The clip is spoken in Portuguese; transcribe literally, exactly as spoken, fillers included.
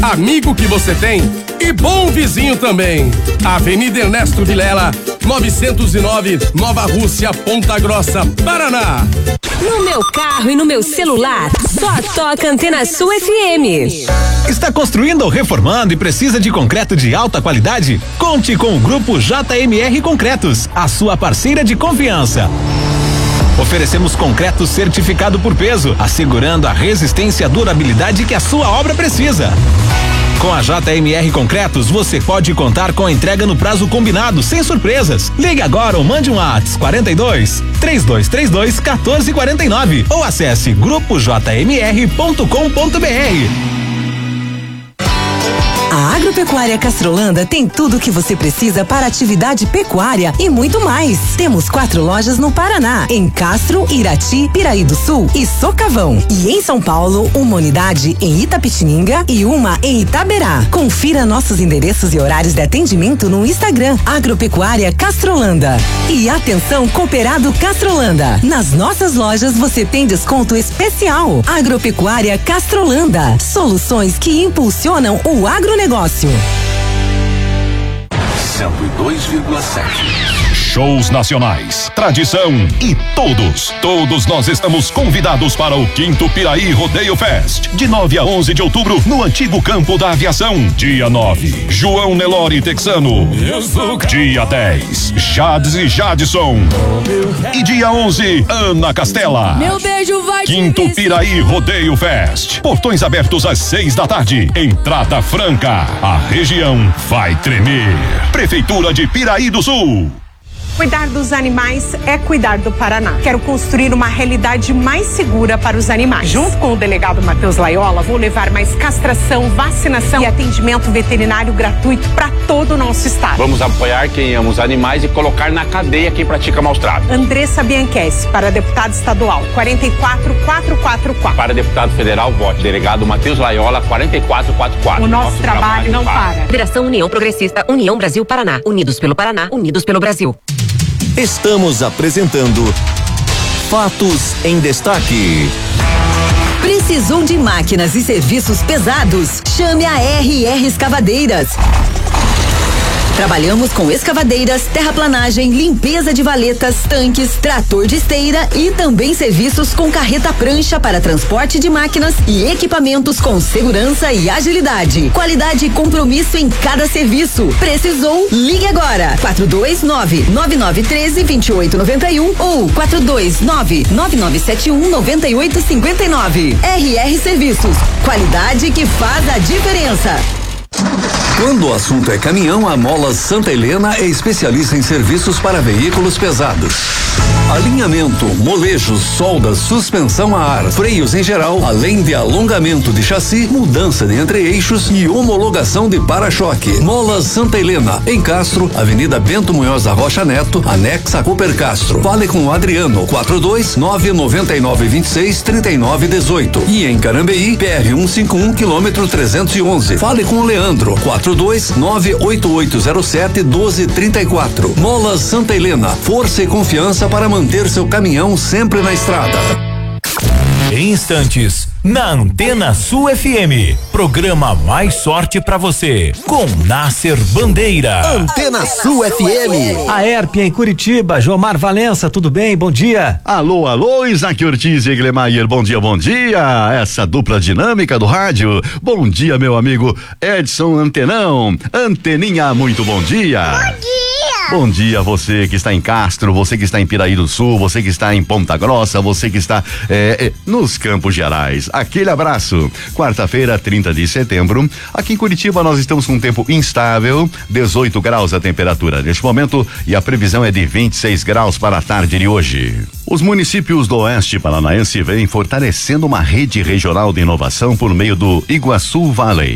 amigo que você tem e bom vizinho também. Avenida Ernesto Vilela, novecentos e nove, Nova Rússia, Ponta Grossa, Paraná. No meu carro e no meu celular, só toca Antena Sul F M. Está construindo ou reformando e precisa de concreto de alta qualidade? Conte com o Grupo J M R Concretos, a sua parceira de confiança. Oferecemos concreto certificado por peso, assegurando a resistência e a durabilidade que a sua obra precisa. Com a J M R Concretos, você pode contar com a entrega no prazo combinado, sem surpresas. Ligue agora ou mande um WhatsApp quarenta e dois, três dois três dois, quatorze quarenta e nove ou acesse grupo j m r ponto com ponto b r. A Agropecuária Castrolanda tem tudo o que você precisa para atividade pecuária e muito mais. Temos quatro lojas no Paraná, em Castro, Irati, Piraí do Sul e Socavão. E em São Paulo, uma unidade em Itapetininga e uma em Itaberá. Confira nossos endereços e horários de atendimento no Instagram Agropecuária Castrolanda. E atenção, Cooperado Castrolanda. Nas nossas lojas você tem desconto especial. Agropecuária Castrolanda. Soluções que impulsionam o agronegócio. cento e dois vírgula sete. Shows nacionais, tradição e todos, todos nós estamos convidados para o quinto Piraí Rodeio Fest, de nove a onze de outubro, no antigo campo da aviação. Dia nove, João Nelore Texano. Dia dez, Jades e Jadson. E dia onze, Ana Castela. Meu beijo vai Quinto Piraí Rodeio Fest. Portões abertos às seis da tarde. Entrada franca. A região vai tremer. Prefeitura de Piraí do Sul. Cuidar dos animais é cuidar do Paraná. Quero construir uma realidade mais segura para os animais. Junto com o delegado Matheus Laiola, vou levar mais castração, vacinação e atendimento veterinário gratuito para todo o nosso estado. Vamos apoiar quem ama os animais e colocar na cadeia quem pratica maus tratos. Andressa Bianchessi, para deputado estadual, quarenta e quatro, quatrocentos e quarenta e quatro. Para deputado federal, vote delegado Matheus Laiola, quarenta e quatro, quatrocentos e quarenta e quatro. O nosso, nosso trabalho, trabalho não para. para. Federação União Progressista, União Brasil Paraná. Unidos pelo Paraná, unidos pelo Brasil. Estamos apresentando Fatos em Destaque. Precisou de máquinas e serviços pesados? Chame a R R Escavadeiras. Trabalhamos com escavadeiras, terraplanagem, limpeza de valetas, tanques, trator de esteira e também serviços com carreta prancha para transporte de máquinas e equipamentos com segurança e agilidade. Qualidade e compromisso em cada serviço. Precisou? Ligue agora. quatro dois nove, nove nove um três, dois oito nove um ou quatro dois nove, nove nove sete um, nove oito cinco nove. R R Serviços. Qualidade que faz a diferença. Quando o assunto é caminhão, a Molas Santa Helena é especialista em serviços para veículos pesados. Alinhamento, molejos, soldas, suspensão a ar, freios em geral, além de alongamento de chassi, mudança de entre-eixos e homologação de para-choque. Molas Santa Helena, em Castro, Avenida Bento Munhoz da Rocha Neto, anexa a Cooper Castro. Fale com o Adriano, quatro dois nove nove nove dois seis, três nove um oito. E em Carambeí, P R cento e cinquenta e um, quilômetro trezentos e onze. Fale com o Leandro, quatro dois nove oito oito zero sete, um dois três quatro. Molas Santa Helena, força e confiança para manter seu caminhão sempre na estrada. Em instantes, na Antena Sul F M, programa Mais Sorte pra você, com Nasser Bandeira. Antena Sul F M. A Herpia em Curitiba, Jomar Valença, tudo bem? Bom dia. Alô, alô, Isaac Ortiz e Gleimaier, bom dia, bom dia. Essa dupla dinâmica do rádio. Bom dia, meu amigo Edson Antenão. Anteninha, muito bom dia. Bom dia. Bom dia a você que está em Castro, você que está em Piraí do Sul, você que está em Ponta Grossa, você que está é, é, nos Campos Gerais. Aquele abraço. Quarta-feira, trinta de setembro. Aqui em Curitiba nós estamos com um tempo instável, dezoito graus a temperatura neste momento e a previsão é de vinte e seis graus para a tarde de hoje. Os municípios do Oeste Paranaense vêm fortalecendo uma rede regional de inovação por meio do Iguaçu Valley.